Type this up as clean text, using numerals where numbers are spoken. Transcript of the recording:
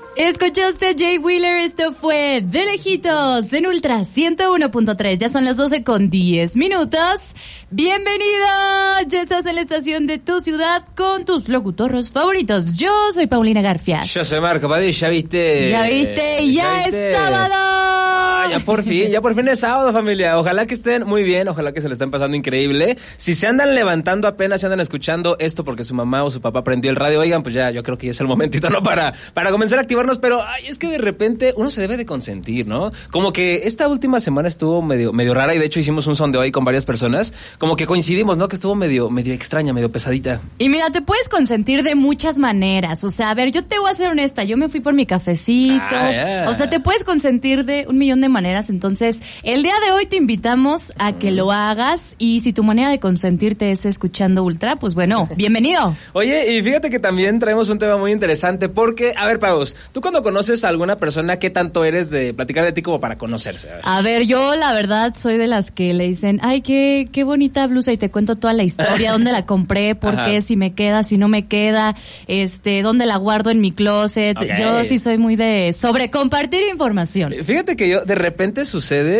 Escuchaste a Jay Wheeler, esto fue De Lejitos en Ultra 101.3, ya son las 12:10. Bienvenido, ya estás en la estación de tu ciudad con tus locutorros favoritos. Yo soy Paulina Garfias. Yo soy Marco Padilla, ¿viste? Ya es sábado. Ya por fin es sábado, familia. Ojalá que estén muy bien, ojalá que se le estén pasando increíble. Si se andan levantando apenas, se andan escuchando esto porque su mamá o su papá prendió el radio, oigan, pues ya, yo creo que ya es el momentito, ¿no? Para comenzar a activarnos, pero es que de repente uno se debe de consentir, ¿no? Como que esta última semana estuvo medio rara y de hecho hicimos un sondeo ahí con varias personas, como que coincidimos, ¿no? Que estuvo medio extraña, medio pesadita. Y mira, te puedes consentir de muchas maneras, o sea, a ver, yo te voy a ser honesta, yo me fui por mi cafecito, o sea, te puedes consentir de 1,000,000 de maneras, entonces, el día de hoy te invitamos a que lo hagas y si tu manera de consentirte es escuchando Ultra, pues bueno, bienvenido. Oye, y fíjate que también traemos un tema muy interesante porque, a ver, Paus, tú cuando conoces a alguna persona, ¿qué tanto eres de platicar de ti como para conocerse? A ver, yo la verdad soy de las que le dicen, ay, qué bonita blusa y te cuento toda la historia, dónde la compré, por qué, si me queda, si no me queda, dónde la guardo en mi closet. Okay. Yo sí soy muy de sobre compartir información. Fíjate que yo, de repente sucede